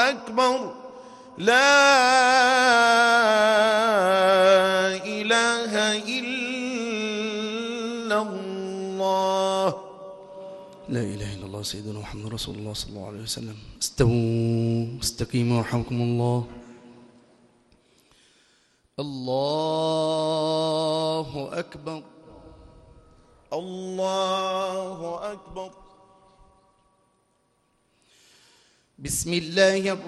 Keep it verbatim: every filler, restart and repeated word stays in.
أكبر لا إله إلا الله. لا إله إلا الله سيدنا محمد رسول الله صلى الله عليه وسلم. استووا استقيموا رحمكم الله. الله أكبر الله أكبر. بسم الله الرحمن